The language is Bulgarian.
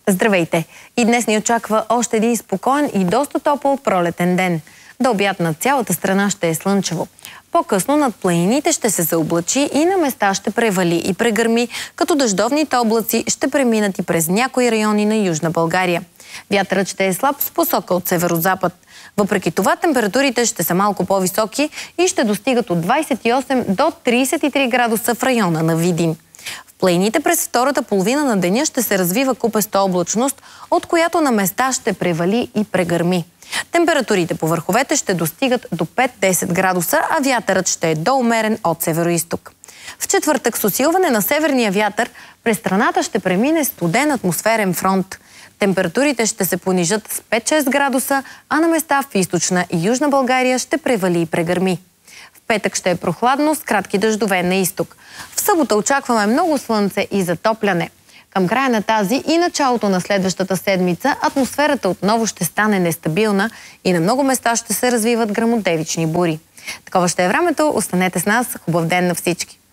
Здравейте! И днес ни очаква още един спокоен и доста топъл пролетен ден. До обяд над цялата страна ще е слънчево. По-късно над планините ще се заоблачи и на места ще превали и прегърми, като дъждовните облаци ще преминат и през някои райони на Южна България. Вятърът ще е слаб с посока от северозапад. Въпреки това, температурите ще са малко по-високи и ще достигат от 28 до 33 градуса в района на Видин. В планините през втората половина на деня ще се развива купеста облачност, от която на места ще превали и прегърми. Температурите по върховете ще достигат до 5-10 градуса, а вятърът ще е доумерен от североизток. В четвъртък с усилване на северния вятър през страната ще премине студен атмосферен фронт. Температурите ще се понижат с 5-6 градуса, а на места в източна и южна България ще превали и прегърми. В петък ще е прохладно с кратки дъждове на изток. В събота очакваме много слънце и затопляне. Към края на тази и началото на следващата седмица атмосферата отново ще стане нестабилна и на много места ще се развиват гръмотевични бури. Такова ще е времето. Останете с нас. Хубав ден на всички!